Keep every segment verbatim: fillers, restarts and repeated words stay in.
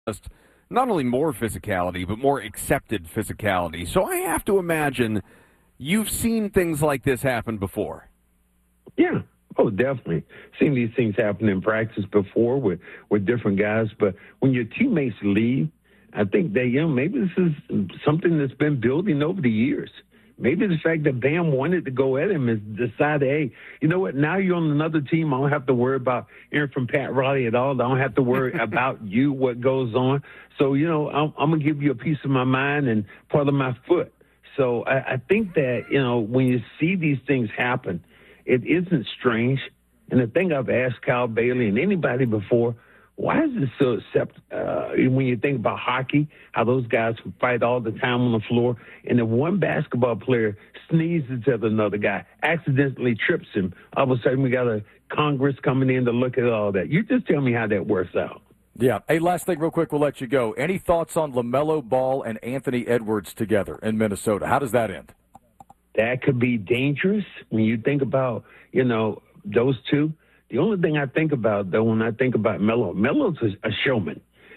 not only more physicality, but more accepted physicality. So I have to imagine you've seen things like this happen before. Yeah. Oh, definitely. Seen these things happen in practice before with, with different guys. But when your teammates leave, I think that, you know, maybe this is something that's been building over the years. Maybe the fact that Bam wanted to go at him and decided, hey, you know what, now you're on another team. I don't have to worry about hearing from Pat Riley at all. I don't have to worry about you, what goes on. So, you know, I'm, I'm going to give you a piece of my mind and part of my foot. So I, I think that, you know, when you see these things happen, it isn't strange. And the thing I've asked Kyle Bailey and anybody before, why is it so accept uh, when you think about hockey, how those guys fight all the time on the floor, and if one basketball player sneezes at another guy, accidentally trips him, all of a sudden we got a Congress coming in to look at all that. You just tell me how that works out. Yeah. Hey, last thing real quick, we'll let you go. Any thoughts on LaMelo Ball and Anthony Edwards together in Minnesota? How does that end? That could be dangerous when you think about, you know, those two. The only thing I think about, though, when I think about Melo, Melo's a, a showman.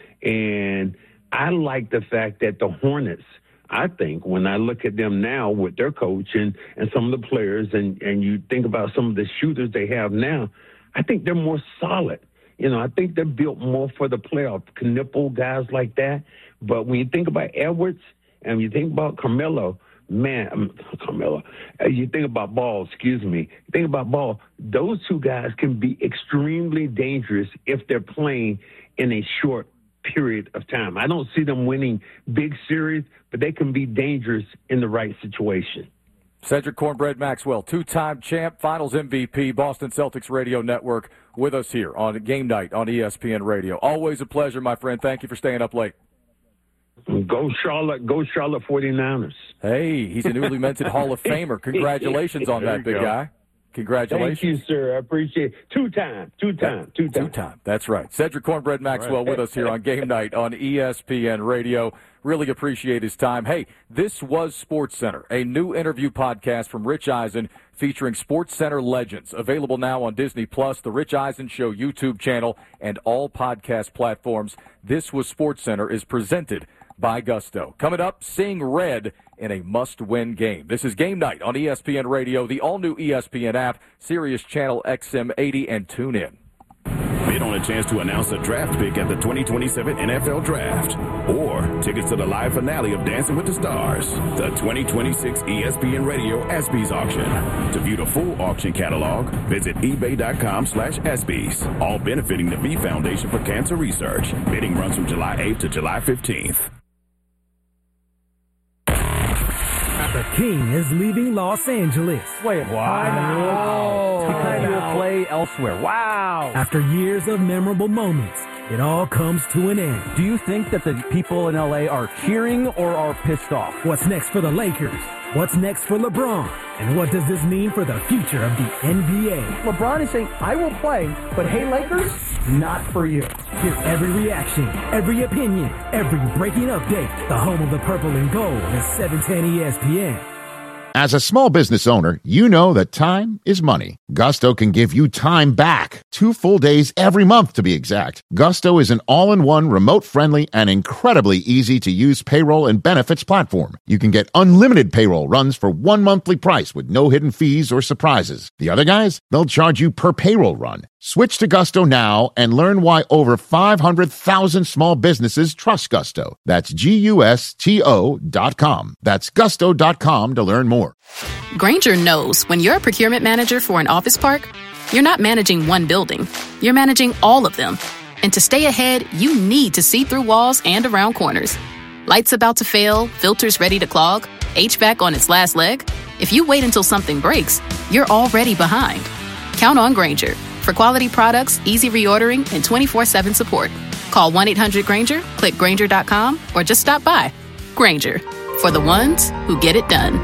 And I like the fact that the Hornets, I think, when I look at them now with their coach and, and some of the players, and, and you think about some of the shooters they have now, I think they're more solid. You know, I think they're built more for the playoff, Knipple, guys like that. But when you think about Edwards and you think about Carmelo, Man, um, Carmelo, uh, you think about Ball, excuse me, you think about Ball, those two guys can be extremely dangerous if they're playing in a short period of time. I don't see them winning big series, but they can be dangerous in the right situation. Cedric Cornbread Maxwell, two-time champ, finals M V P, Boston Celtics Radio Network, with us here on Game Night on E S P N Radio. Always a pleasure, my friend. Thank you for staying up late. Go Charlotte, go Charlotte forty-niners. Hey, he's a newly minted Hall of Famer. Congratulations on that, big go. guy. Congratulations. Thank you, sir. I appreciate it. Two-time, two-time, two-time. Two-time, that's right. Cedric Cornbread Maxwell right. with us here on Game Night on E S P N Radio. Really appreciate his time. Hey, this was SportsCenter, a new interview podcast from Rich Eisen featuring SportsCenter legends. Available now on Disney Plus, the Rich Eisen Show YouTube channel, and all podcast platforms. This was SportsCenter is presented by Gusto. Coming up, seeing red in a must-win game. This is Game Night on E S P N Radio, the all-new E S P N app, Sirius Channel X M eighty, and tune in. Bid on a chance to announce a draft pick at the twenty twenty-seven N F L Draft, or tickets to the live finale of Dancing with the Stars, the twenty twenty-six E S P N Radio ESPYs auction. To view the full auction catalog, visit ebay.com slash ESPYs, all benefiting the V Foundation for Cancer Research. Bidding runs from July eighth to July fifteenth. The King is leaving Los Angeles. Wait, wow. Because he will play elsewhere. Wow. After years of memorable moments, it all comes to an end. Do you think that the people in L A are cheering or are pissed off? What's next for the Lakers? What's next for LeBron? And what does this mean for the future of the N B A? LeBron is saying, I will play, but hey, Lakers, not for you. Hear every reaction, every opinion, every breaking update. The home of the purple and gold is seven ten E S P N. As a small business owner, you know that time is money. Gusto can give you time back. Two full days every month, to be exact. Gusto is an all-in-one, remote-friendly, and incredibly easy-to-use payroll and benefits platform. You can get unlimited payroll runs for one monthly price with no hidden fees or surprises. The other guys, they'll charge you per payroll run. Switch to Gusto now and learn why over five hundred thousand small businesses trust Gusto. That's G U S T O dot com. That's gusto dot com to learn more. Grainger knows when you're a procurement manager for an office park, you're not managing one building. You're managing all of them. And to stay ahead, you need to see through walls and around corners. Lights about to fail, filters ready to clog, H V A C on its last leg. If you wait until something breaks, you're already behind. Count on Grainger. For quality products, easy reordering, and twenty-four seven support. Call one eight hundred Grainger, click Grainger dot com, or just stop by. Grainger, for the ones who get it done.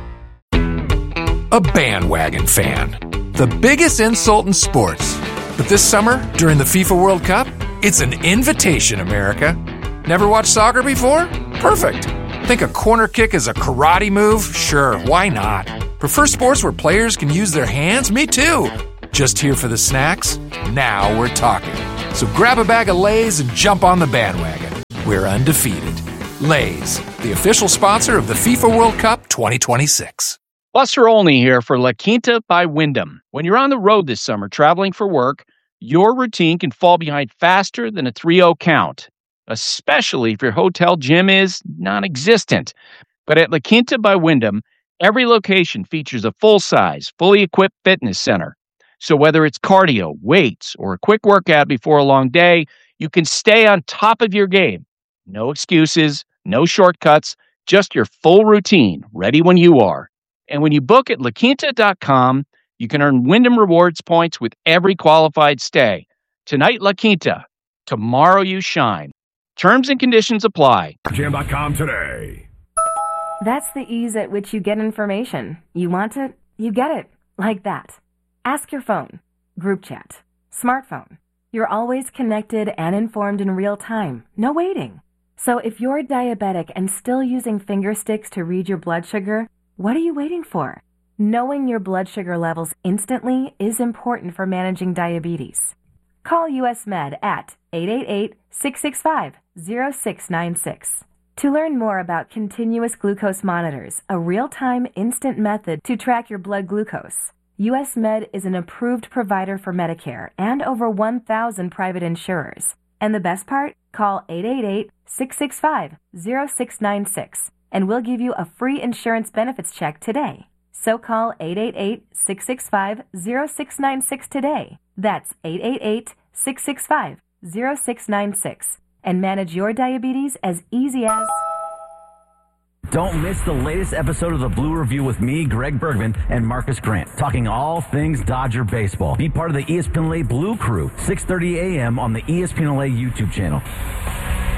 A bandwagon fan. The biggest insult in sports. But this summer, during the FIFA World Cup, it's an invitation, America. Never watched soccer before? Perfect. Think a corner kick is a karate move? Sure, why not? Prefer sports where players can use their hands? Me too. Just here for the snacks? Now we're talking. So grab a bag of Lay's and jump on the bandwagon. we're undefeated. Lay's, the official sponsor of the FIFA World Cup twenty twenty-six. Buster Olney here for La Quinta by Wyndham. When you're on the road this summer traveling for work, your routine can fall behind faster than a three oh count, especially if your hotel gym is non-existent. But at La Quinta by Wyndham, every location features a full-size, fully equipped fitness center. So whether it's cardio, weights, or a quick workout before a long day, you can stay on top of your game. No excuses, no shortcuts, just your full routine, ready when you are. And when you book at la quinta dot com, you can earn Wyndham Rewards points with every qualified stay. Tonight, La Quinta. Tomorrow, you shine. Terms and conditions apply. Jam dot com today. That's the ease at which you get information. You want it, you get it. Like that. Ask your phone. Group chat. Smartphone. You're always connected and informed in real time. No waiting. So if you're diabetic and still using finger sticks to read your blood sugar, what are you waiting for? Knowing your blood sugar levels instantly is important for managing diabetes. Call U S Med at eight eight eight, six six five, zero six nine six. To learn more about continuous glucose monitors, a real-time instant method to track your blood glucose, U S Med is an approved provider for Medicare and over one thousand private insurers. And the best part? Call eight eight eight, six six five, zero six nine six and we'll give you a free insurance benefits check today. So call eight eight eight, six six five, zero six nine six today. That's eight eight eight, six six five, zero six nine six and manage your diabetes as easy as... Don't miss the latest episode of the Blue Review with me, Greg Bergman, and Marcus Grant, talking all things Dodger baseball. Be part of the E S P N L A Blue Crew, six thirty a.m. on the E S P N L A YouTube channel.